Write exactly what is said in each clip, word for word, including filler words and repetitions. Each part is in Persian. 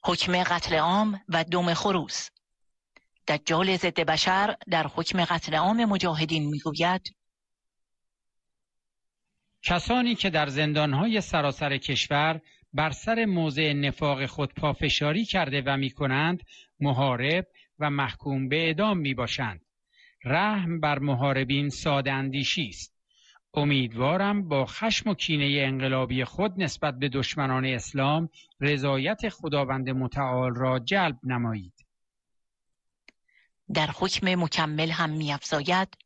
حکم قتل عام و دم خروس. دجال ضد بشر در حکم قتل عام مجاهدین میگوید: کسانی که در زندانهای سراسر کشور بر سر موضع نفاق خود پافشاری کرده و میکنند محارب و محکوم به اعدام میباشند. رحم بر محاربین ساده اندیشی است. امیدوارم با خشم و کینه انقلابی خود نسبت به دشمنان اسلام رضایت خداوند متعال را جلب نمایید. در حکم مکمل هم می‌افزاید: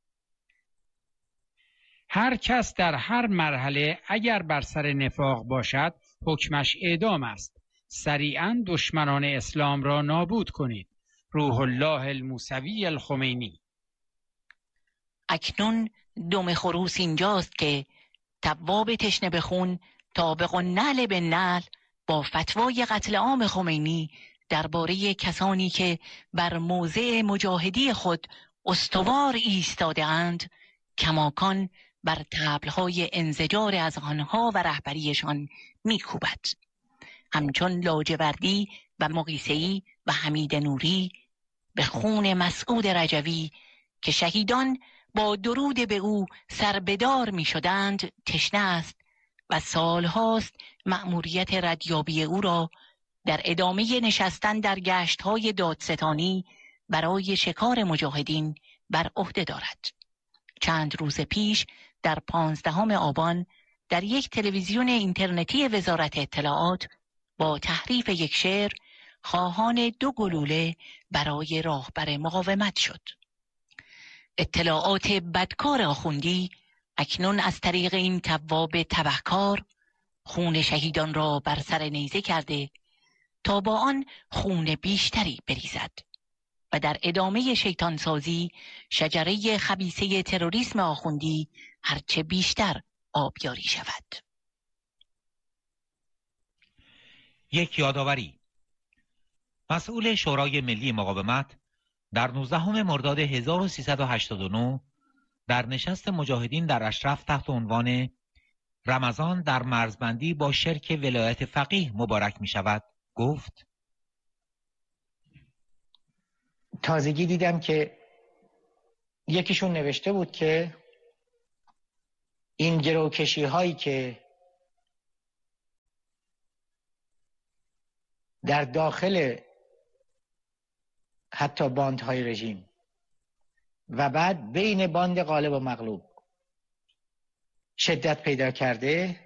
هر کس در هر مرحله اگر بر سر نفاق باشد حکمش اعدام است. سریعاً دشمنان اسلام را نابود کنید. روح الله الموسوی الخمینی. اکنون دم خروس اینجاست که تواب تشنه به خون طابق النعل به نعل با فتوای قتل عام خمینی درباره کسانی که بر موضع مجاهدی خود استوار ایستاده اند کماکان بر طبلهای انزجار از آنها و رهبریشان میکوبد. همچون لاجوردی و مقیسه‌ای و حمید نوری به خون مسعود رجوی که شهیدان با درود به او سربدار می شدند تشنه است و سالهاست مأموریت ردیابی او را در ادامه نشستن در گشت‌های دادستانی برای شکار مجاهدین بر عهده دارد. چند روز پیش در پانزدهم آبان در یک تلویزیون اینترنتی وزارت اطلاعات با تحریف یک شعر خواهان دو گلوله برای راهبر مقاومت شد. اطلاعات بدکار آخوندی اکنون از طریق این تواب تبهکار خون شهیدان را بر سر نیزه کرده تا با آن خون بیشتری بریزد و در ادامه شیطانسازی شجره خبیثه تروریسم آخوندی هرچه بیشتر آبیاری شود. یک یادآوری. مسئول شورای ملی مقاومت در نوزدهم مرداد هزار و سیصد و هشتاد و نه در نشست مجاهدین در اشرف تحت عنوان رمضان در مرزبندی با شرک ولایت فقیه مبارک می شود گفت: تازگی دیدم که یکیشون نوشته بود که این گروکشی هایی که در داخل حتی باندهای رژیم و بعد بین باند غالب و مغلوب شدت پیدا کرده،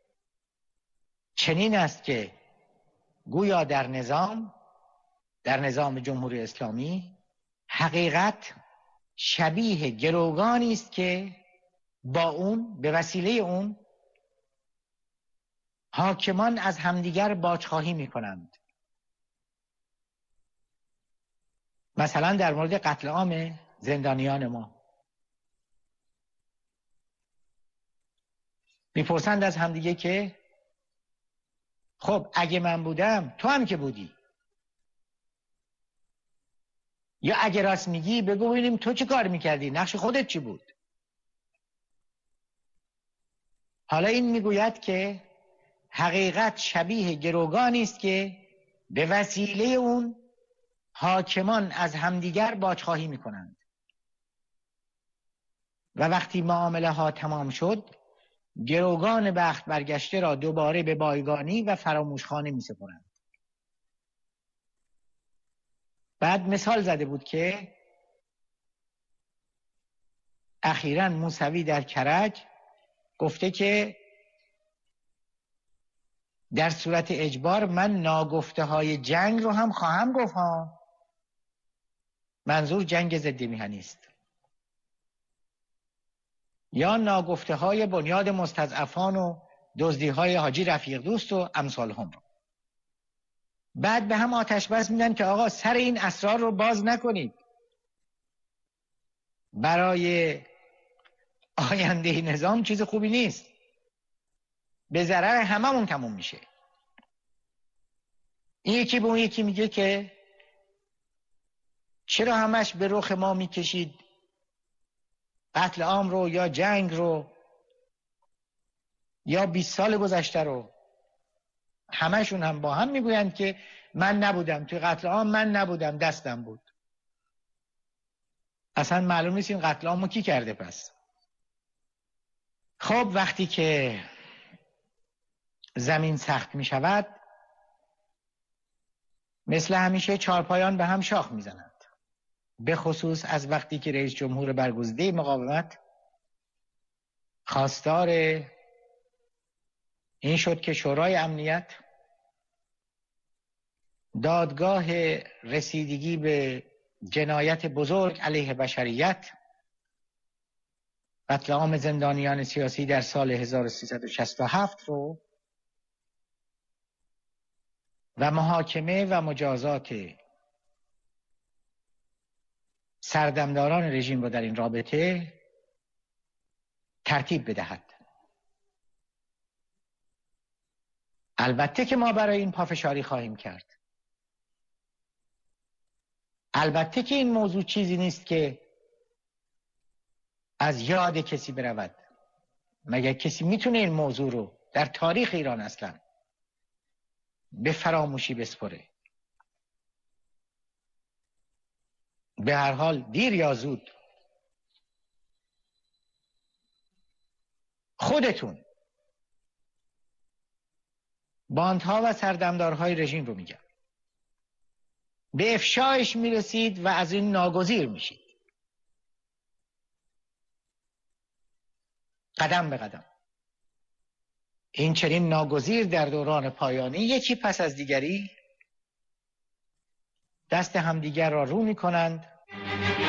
چنین است که گویا در نظام در نظام جمهوری اسلامی حقیقت شبیه گروگانی است که با اون به وسیله اون حاکمان از همدیگر باجخواهی می کنند. مثلا در مورد قتل عام زندانیان ما میپرسند از همدیگه که خب اگه من بودم تو هم که بودی، یا اگه راست میگی بگو ببینیم تو چه کار میکردی، نقش خودت چی بود. حالا این میگوید که حقیقت شبیه گروگانی است که به وسیله اون حاکمان از همدیگر باجخواهی میکنند و وقتی معامله ها تمام شد گروگان بخت برگشته را دوباره به بایگانی و فراموشخانه می سپارند. بعد مثال زده بود که اخیراً موسوی در کرج گفته که در صورت اجبار من ناگفته های جنگ رو هم خواهم گفت ها. منظور جنگ ضد میهنی است، یا ناگفته های بنیاد مستضعفان و دزدی های حاجی رفیق دوست و امثال هم. بعد به هم آتش بس میدن که آقا سر این اسرار رو باز نکنید، برای آینده نظام چیز خوبی نیست، به ضرر هممون تموم میشه. این یکی به اون یکی میگه که چرا همش به رخ ما میکشید قتل عام رو یا جنگ رو یا بیست سال گذشته رو. همشون هم با هم میگویند که من نبودم توی قتل عام، من نبودم، دستم بود. اصلا معلوم نیست این قتل عامو کی کرده. پس خب وقتی که زمین سخت می شود، مثل همیشه چارپایان به هم شاخ می زنند. به خصوص از وقتی که رئیس جمهور برگزیده مقاومت خواستار این شد که شورای امنیت دادگاه رسیدگی به جنایت بزرگ علیه بشریت، قتل عام زندانیان سیاسی در سال هزار و سیصد و شصت و هفت رو و محاکمه و مجازات سردمداران رژیم رو در این رابطه ترتیب بدهد. البته که ما برای این پافشاری خواهیم کرد. البته که این موضوع چیزی نیست که از یاد کسی برود. مگر کسی میتونه این موضوع رو در تاریخ ایران اصلا به فراموشی بسپره؟ به هر حال دیر یا زود خودتون باندها و سردمدارهای رژیم رو میگن به افشایش میرسید و از این ناگزیر میشید، قدم به قدم. این چنین ناگزیر در دوران پایانی یکی پس از دیگری دست همدیگر را رو میکنند